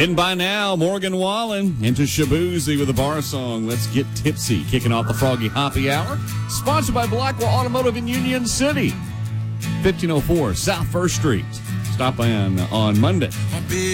In by now, Morgan Wallen into Shaboozey with a bar song, Let's Get Tipsy, kicking off the Froggy Hoppy Hour, sponsored by Blackwell Automotive in Union City, 1504 South 1st Street. Stop in on Monday.